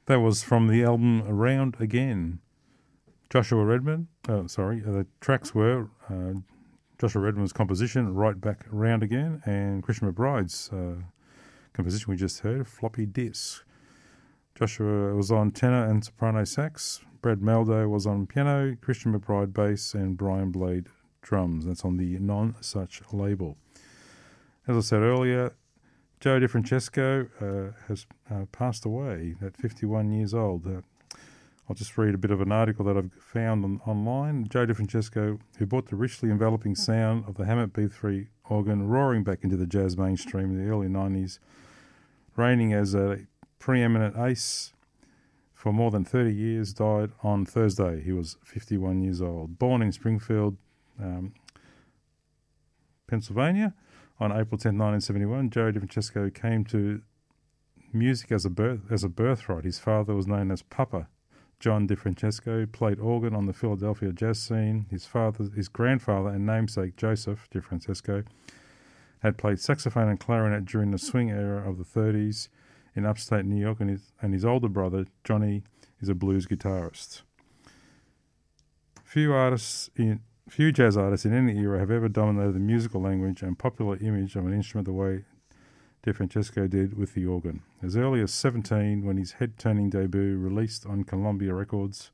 That was from the album Around Again. Joshua Redman, the tracks were Joshua Redman's composition, Right Back Around Again, and Christian McBride's composition we just heard, Floppy Disk. Joshua was on tenor and soprano sax, Brad Maldo was on piano, Christian McBride bass, and Brian Blade drums. That's on the Non Such label. As I said earlier, Joe DeFrancesco has passed away at 51 years old. I'll just read a bit of an article that I've found online. Joe DeFrancesco, who brought the richly enveloping sound of the Hammett B3 organ roaring back into the jazz mainstream in the early 90s, reigning as a preeminent ace for more than 30 years, died on Thursday. He was 51 years old. Born in Springfield, Pennsylvania, on April 10, 1971, Joe DeFrancesco came to music as a birthright. His father was known as Papa. John DeFrancesco played organ on the Philadelphia jazz scene. His grandfather and namesake Joseph DeFrancesco had played saxophone and clarinet during the swing era of the 30s in upstate New York, and his older brother Johnny is a blues guitarist. Few jazz artists in any era have ever dominated the musical language and popular image of an instrument the way DeFrancesco did with the organ. As early as 17, when his head-turning debut was released on Columbia Records,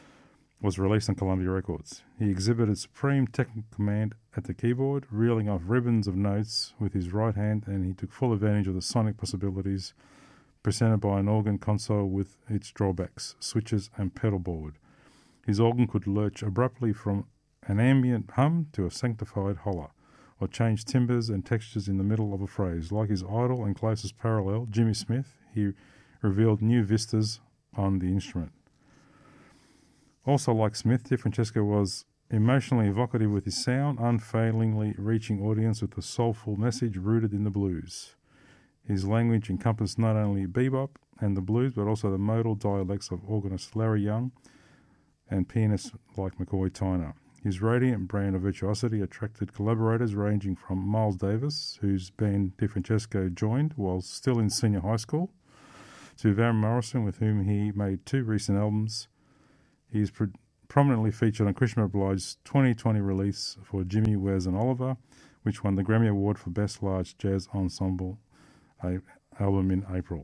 he exhibited supreme technical command at the keyboard, reeling off ribbons of notes with his right hand, and he took full advantage of the sonic possibilities presented by an organ console with its drawbacks, switches, and pedal board. His organ could lurch abruptly from an ambient hum to a sanctified holler, or change timbres and textures in the middle of a phrase. Like his idol and closest parallel, Jimmy Smith, he revealed new vistas on the instrument. Also like Smith, DeFrancesco was emotionally evocative with his sound, unfailingly reaching audience with a soulful message rooted in the blues. His language encompassed not only bebop and the blues, but also the modal dialects of organist Larry Young and pianists like McCoy Tyner. His radiant brand of virtuosity attracted collaborators ranging from Miles Davis, whose band DeFrancesco joined while still in senior high school, to Van Morrison, with whom he made 2 recent albums. He is prominently featured on Christian McBride's 2020 release for Jimmy, Wes and Oliver, which won the Grammy Award for Best Large Jazz Ensemble album in April.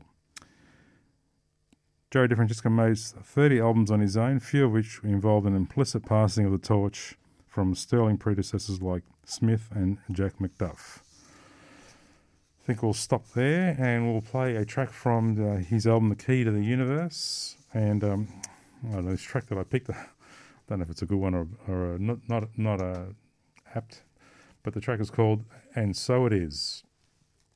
Joe DeFrancesco made 30 albums on his own, few of which involved an implicit passing of the torch from sterling predecessors like Smith and Jack McDuff. I think we'll stop there and we'll play a track from his album The Key to the Universe. And I don't know, this track that I picked, I don't know if it's a good one or not apt, but the track is called And So It Is.